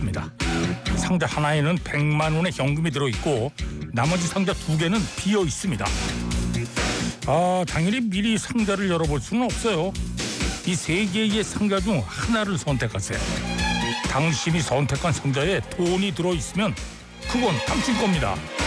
있습니다. 상자 하나에는 100만 원의 현금이 들어있고 나머지 상자 2개는 비어 있습니다. 당연히 미리 상자를 열어볼 수는 없어요. 이 3개의 상자 중 하나를 선택하세요. 당신이 선택한 상자에 돈이 들어있으면 그건 당신 겁니다.